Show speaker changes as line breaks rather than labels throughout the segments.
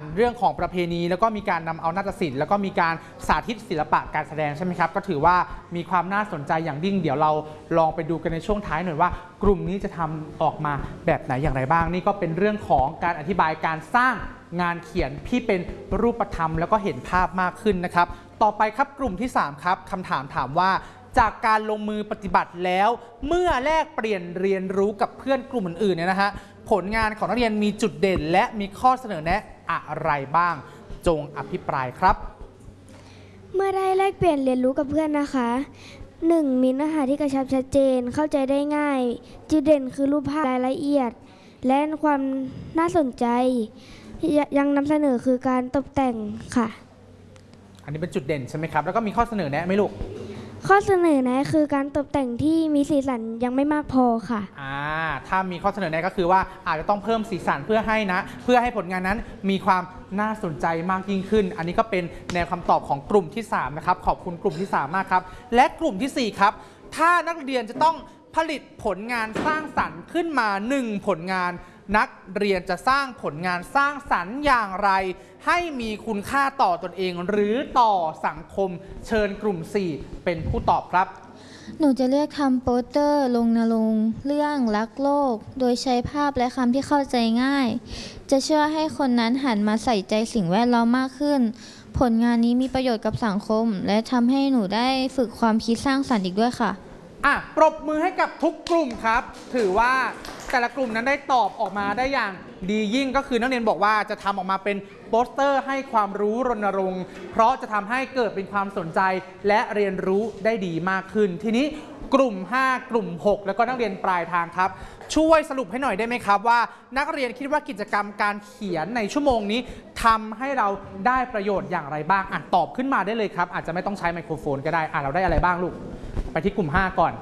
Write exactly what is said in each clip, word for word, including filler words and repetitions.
เรื่องของประเพณีแล้วก็มีการนำเอานาฏศิลป์แล้วก็มีการสาธิตศิลปะการแสดงใช่ไหมครับก็ถือว่ามีความน่าสนใจอย่างยิ่งเดี๋ยวเราลองไปดูกันในช่วงท้ายหน่อยว่ากลุ่มนี้จะทำออกมาแบบไหนอย่างไรบ้างนี่ก็เป็นเรื่องของการอธิบายการสร้างงานเขียนที่เป็นรูปธรรมแล้วก็เห็นภาพมากขึ้นนะครับต่อไปครับกลุ่มที่สามครับคำถามถามว่าจากการลงมือปฏิบัติแล้วเมื่อแลกเปลี่ยนเรียนรู้กับเพื่อนกลุ่มอื่นๆเนี่ยนะฮะผลงานของนักเรียนมีจุดเด่นและมีข้อเสนอแนะอะไรบ้างจงอภิปรายครับ
เมื่อได้แลกเปลี่ยนเรียนรู้กับเพื่อนนะคะหนึ่งมีเนื้อหาที่กระชับชัดเจนเข้าใจได้ง่ายจุดเด่นคือรูปภาพรายละเอียดและความน่าสนใจยังนำเสนอคือการตกแต่งค่ะ
อันนี้เป็นจุดเด่นใช่ไหมครับแล้วก็มีข้อเสนอแนะไหมลูก
ข้อเสนอแนะคือการตกแต่งที่มีสีสันยังไม่มากพอค่ะ
อ่าถ้ามีข้อเสนอแนะก็คือว่าอาจจะต้องเพิ่มสีสันเพื่อให้นะเพื่อให้ผลงานนั้นมีความน่าสนใจมากยิ่งขึ้นอันนี้ก็เป็นแนวคำตอบของกลุ่มที่สามนะครับขอบคุณกลุ่มที่สามมากครับและกลุ่มที่สี่ครับถ้านักเรียนจะต้องผลิตผลงานสร้างสรรค์ขึ้นมาหนึ่งผลงานนักเรียนจะสร้างผลงานสร้างสรรค์อย่างไรให้มีคุณค่าต่อตนเองหรือต่อสังคมเชิญกลุ่มสี่เป็นผู้ตอบครับ
หนูจะเลือกทำโปสเตอร์ลงนรงค์เรื่องรักโลกโดยใช้ภาพและคำที่เข้าใจง่ายจะช่วยให้คนนั้นหันมาใส่ใจสิ่งแวดล้อมมากขึ้นผลงานนี้มีประโยชน์กับสังคมและทำให้หนูได้ฝึกความคิดสร้างสรรค์อีกด้วยค่ะ
อ่ะปรบมือให้กับทุกกลุ่มครับถือว่าแต่ละกลุ่มนั้นได้ตอบออกมาได้อย่างดียิ่งก็คือนักเรียนบอกว่าจะทำออกมาเป็นโปสเตอร์ให้ความรู้รณรงค์เพราะจะทำให้เกิดเป็นความสนใจและเรียนรู้ได้ดีมากขึ้นทีนี้กลุ่มห้ากลุ่มหกแล้วก็นักเรียนปลายทางครับช่วยสรุปให้หน่อยได้ไหมครับว่านักเรียนคิดว่ากิจกรรมการเขียนในชั่วโมงนี้ทำให้เราได้ประโยชน์อย่างไรบ้างอ่ะตอบขึ้นมาได้เลยครับอาจจะไม่ต้องใช้ไมโครโฟนก็ได้อ่ะเราได้อะไรบ้างลูกไปที่กลุ่มห้าก่อน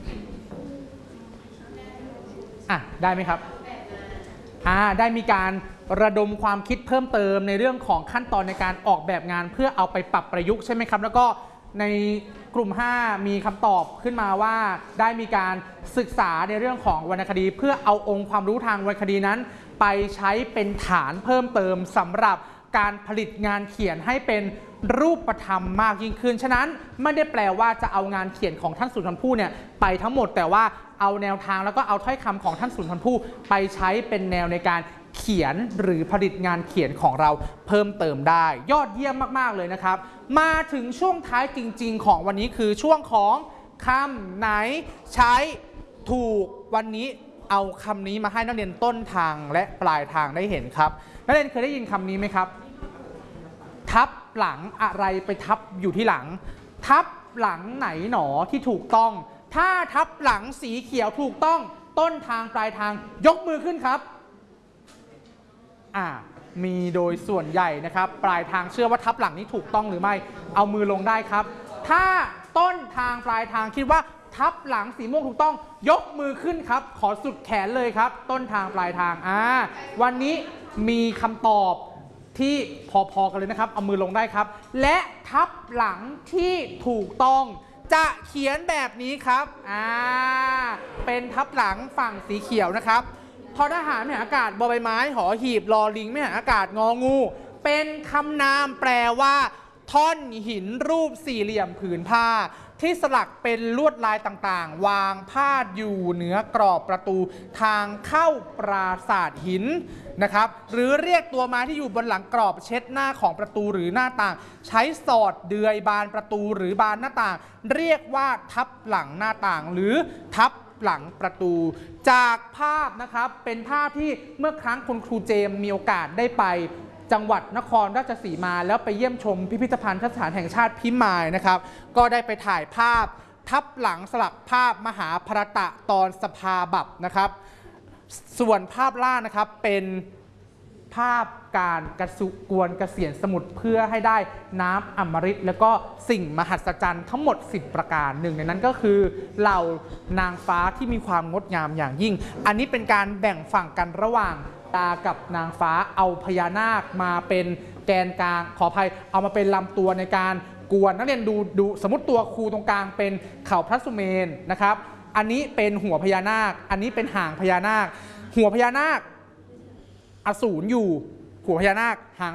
อ่ะได้ไหมครับอ่าได้มีการระดมความคิดเพิ่มเติมในเรื่องของขั้นตอนในการออกแบบงานเพื่อเอาไปปรับประยุกต์ใช่ไหมครับแล้วก็ในกลุ่มห้ามีคำตอบขึ้นมาว่าได้มีการศึกษาในเรื่องของวรรณคดีเพื่อเอาองค์ความรู้ทางวรรณคดีนั้นไปใช้เป็นฐานเพิ่มเติมสำหรับการผลิตงานเขียนให้เป็นรูปธรรมมากยิ่งขึ้นฉะนั้นไม่ได้แปลว่าจะเอางานเขียนของท่านสุนทรภู่เนี่ยไปทั้งหมดแต่ว่าเอาแนวทางแล้วก็เอาถ้อยคำของท่านสุนทรภู่ไปใช้เป็นแนวในการเขียนหรือผลิตงานเขียนของเราเพิ่มเติมได้ยอดเยี่ยมมากๆเลยนะครับมาถึงช่วงท้ายจริงๆของวันนี้คือช่วงของคำไหนใช้ถูกวันนี้เอาคำนี้มาให้นักเรียนต้นทางและปลายทางได้เห็นครับนักเรียนเคยได้ยินคำนี้ไหมครับทับหลังอะไรไปทับอยู่ที่หลังทับหลังไหนหนอที่ถูกต้องถ้าทับหลังสีเขียวถูกต้องต้นทางปลายทางยกมือขึ้นครับอ่ามีโดยส่วนใหญ่นะครับปลายทางเชื่อว่าทับหลังนี้ถูกต้องหรือไม่เอามือลงได้ครับถ้าต้นทางปลายทางคิดว่าทับหลังสีม่วงถูกต้องยกมือขึ้นครับขอสุดแขนเลยครับต้นทางปลายทางอ่าวันนี้มีคำตอบที่พอๆกันเลยนะครับเอามือลงได้ครับและทับหลังที่ถูกต้องจะเขียนแบบนี้ครับอ่าเป็นทับหลังฝั่งสีเขียวนะครับทอทหารไม่หันอากาศบอใบไม้หอหีบลอลิงไม่หันอากาศงองูเป็นคำนามแปลว่าท่อนหินรูปสี่เหลี่ยมผืนผ้าที่สลักเป็นลวดลายต่างๆวางพาดอยู่เหนือกรอบประตูทางเข้าปราสาทหินนะครับหรือเรียกตัวไม้ที่อยู่บนหลังกรอบเช็ดหน้าของประตูหรือหน้าต่างใช้สอดเดือยบานประตูหรือบานหน้าต่างเรียกว่าทับหลังหน้าต่างหรือทับหลังประตูจากภาพนะครับเป็นภาพที่เมื่อครั้งคุณครูเจมมีโอกาสได้ไปจังหวัดนครราชสีมาแล้วไปเยี่ยมชมพิพิธภัณฑ์สถานแห่งชาติพิมายนะครับก็ได้ไปถ่ายภาพทับหลังสลักภาพมหาภรตะตอนสภาบัพนะครับส่วนภาพล่างนะครับเป็นภาพการกระสุกวนเกษียณสมุทรเพื่อให้ได้น้ำอมฤตแล้วก็สิ่งมหัศจรรย์ทั้งหมดสิบประการหนึ่งในนั้นก็คือเหล่านางฟ้าที่มีความงดงามอย่างยิ่งอันนี้เป็นการแบ่งฝั่งกันระหว่างตากับนางฟ้าเอาพญานาคมาเป็นแกนกลางขออภัยเอามาเป็นลำตัวในการกวนนักเรียนดูดูสมมติตัวครูตรงกลางเป็นเขาพระสุเมนนะครับอันนี้เป็นหัวพญานาคอันนี้เป็นหางพญานาคหัวพญานาคอสูรอยู่หัวพญานาคหาง